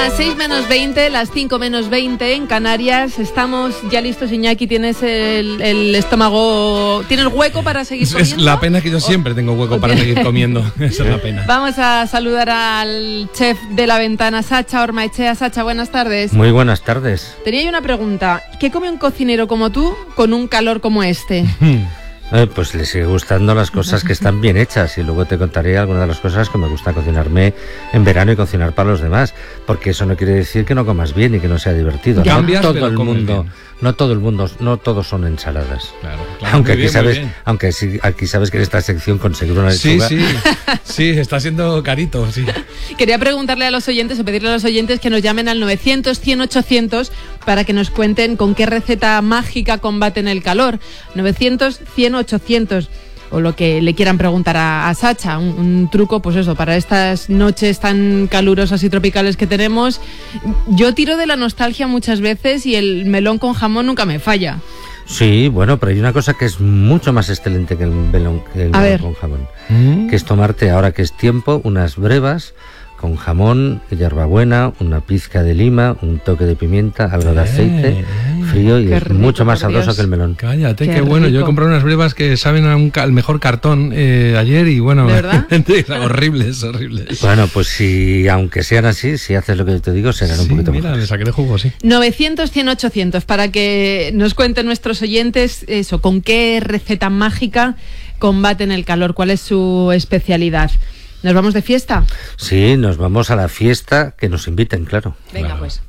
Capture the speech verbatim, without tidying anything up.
Las seis menos veinte, las cinco menos veinte en Canarias. Estamos ya listos, Iñaki. ¿Tienes el, el estómago, tienes hueco para seguir comiendo? Es la pena que yo siempre tengo hueco para seguir comiendo. Esa es la pena. Vamos a saludar al chef de La Ventana, Sacha Ormaechea. Sacha, buenas tardes. Muy buenas tardes. Tenía yo una pregunta. ¿Qué come un cocinero como tú con un calor como este? Eh, pues le sigue gustando las cosas que están bien hechas, y luego te contaré algunas de las cosas que me gusta cocinarme en verano y cocinar para los demás, porque eso no quiere decir que no comas bien y que no sea divertido. Cambias, no todo pero el comes mundo, bien. no todo el mundo, no todos son ensaladas. Claro, claro, aunque muy aquí bien, muy sabes, bien. aunque sí, aquí sabes que en esta sección conseguir una Sí, lechuga. sí, sí, está siendo carito, sí. Quería preguntarle a los oyentes o pedirle a los oyentes que nos llamen al novecientos, cien, ochocientos para que nos cuenten con qué receta mágica combaten el calor. novecientos, cien, ochocientos. O lo que le quieran preguntar a, a Sacha, un, un truco, pues eso, para estas noches tan calurosas y tropicales que tenemos. Yo tiro de la nostalgia muchas veces y el melón con jamón nunca me falla. Sí, bueno, pero hay una cosa que es mucho más excelente que el melón, que el A melón ver. con jamón, Mm. que es tomarte, ahora que es tiempo, unas brevas con jamón, hierbabuena, una pizca de lima, un toque de pimienta, algo de aceite, frío, y Qué es rico, mucho más por sabroso Dios. que el melón. Cállate, Qué qué, bueno. Yo he rico. comprado unas brevas que saben a un ca- al mejor cartón eh, ayer y bueno, ¿De verdad? horribles, horribles. Bueno, pues si, aunque sean así, si haces lo que yo te digo, serán un Sí, poquito mira, mejores. le saqué de jugo, sí. novecientos, cien, ochocientos para que nos cuenten nuestros oyentes eso, con qué receta mágica combaten el calor, cuál es su especialidad. ¿Nos vamos de fiesta? Sí, nos vamos a la fiesta, que nos inviten, claro. Venga, Claro. pues.